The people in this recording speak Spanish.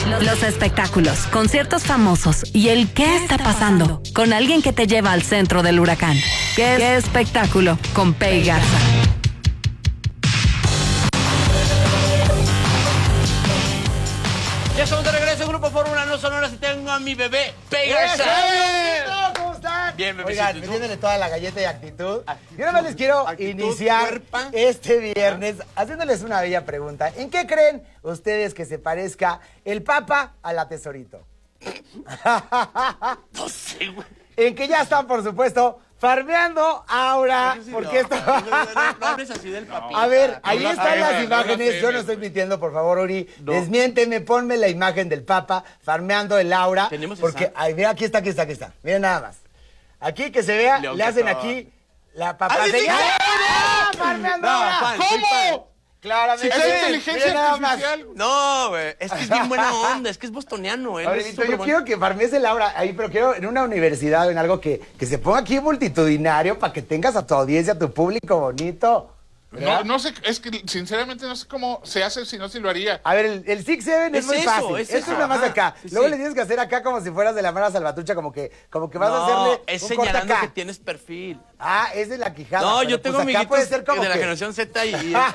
Los espectáculos, conciertos famosos y el qué está pasando con alguien que te lleva al centro del huracán. ¿Qué espectáculo? Con Pei Garza. Ya estamos de regreso, Grupo Fórmula No Sonoras, y tengo a mi bebé, Pei Garza. ¿Cómo están? Bien, bebecito. Oigan, metiéndole toda la galleta y actitud. Yo nada más les quiero iniciar cuerpa. este viernes haciéndoles una bella pregunta. ¿En qué creen ustedes que se parezca el Papa a la Tesorito? No sé, güey. En que ya están, por supuesto, farmeando Aura, porque esto... No hables así del papi. A ver, ahí No, están las no, imágenes. no, Yo no estoy mintiendo, por favor, Uri. Desmiénteme, ponme la imagen del Papa farmeando el Aura. ¿Tenemos porque, esa? ay, mira, aquí está. Miren nada más. Aquí que se vea, León, le hacen que estaba. aquí la papa. ¡Ah, sí, sí! ¡Farmeando No, Aura! fan, soy fan. Claramente. Es Miren inteligencia nada más. artificial. No, güey. Es que es bien buena onda. Es que es bostoniano, ¿eh? Ahorita, yo quiero que farmees el Aura ahí, pero quiero en una universidad o en algo que se ponga aquí multitudinario para que tengas a tu audiencia, a tu público bonito. ¿verdad? No sé, es que sinceramente no sé cómo se hace, si no, si lo haría. A ver, el 6-7 es muy eso, fácil. es Esto eso. es nada más Ajá, acá. sí, Luego sí. le tienes que hacer acá como si fueras de la Mara Salvatrucha, como que vas a No, hacerle es un corte señalando acá. que tienes perfil. Ah, esa es la quijada. No, pero yo tengo pues acá puede amiguitos ser como de la que... generación Z y